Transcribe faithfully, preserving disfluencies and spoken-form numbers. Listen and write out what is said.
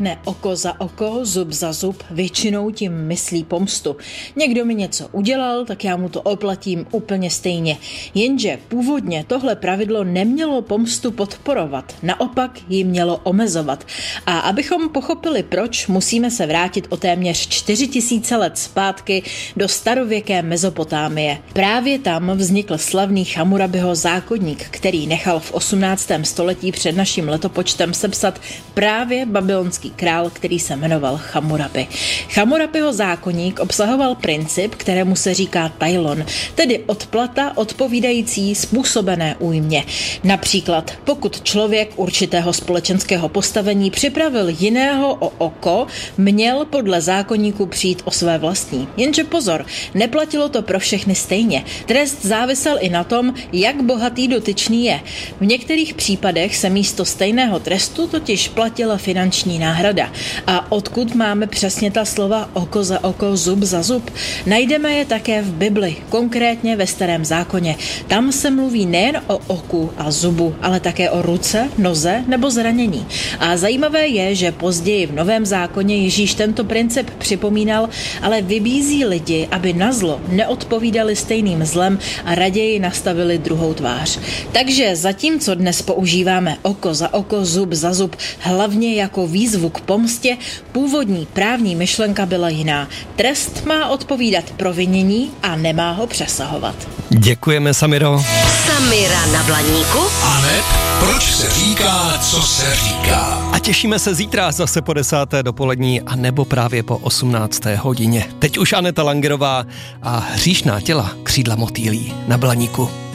Ne oko za oko, zub za zub, většinou tím myslí pomstu. Někdo mi něco udělal, tak já mu to oplatím úplně stejně. Jenže původně tohle pravidlo nemělo pomstu podporovat, naopak ji mělo omezovat. A abychom pochopili proč, musíme se vrátit o téměř čtyři tisíce let zpátky do starověké Mezopotámie. Právě tam vznikl slavný Chamurabiho zákoník, který nechal v osmnáctém století před naším letopočtem sepsat právě babylonský král, který se jmenoval Chamurabi. Chamurabiho zákoník obsahoval princip, kterému se říká tajlon, tedy odplata odpovídající způsobené újmě. Například, pokud člověk určitého společenského postavení připravil jiného o oko, měl podle zákoníku přijít o své vlastní. Jenže pozor, neplatilo to pro všechny stejně. Trest závisel i na tom, jak bohatý dotyčný je. V některých případech se místo stejného trestu totiž platila finanční náhrada. A odkud máme přesně ta slova oko za oko, zub za zub? Najdeme je také v Bibli, konkrétně ve Starém zákoně. Tam se mluví nejen o oku a zubu, ale také o ruce, noze nebo zranění. A zajímavé je, že později v Novém zákoně Ježíš tento princip připomínal, ale vybízí lidi, aby na zlo neodpovídali stejným zlem a raději nastavili druhou tvář. Takže zatímco dnes používáme oko za oko, zub za zub, hlavně jako výzvu k pomstě, původní právní myšlenka byla jiná. Trest má odpovídat provinění a nemá ho přesahovat. Děkujeme, Samiro. Samira na Blaníku. Aneb, proč se říká, co se říká. A těšíme se zítra zase po desáté dopolední a nebo právě po osmnácté hodině. Teď už Aneta Langerová a Hříšná těla křídla motýlí na Blaníku.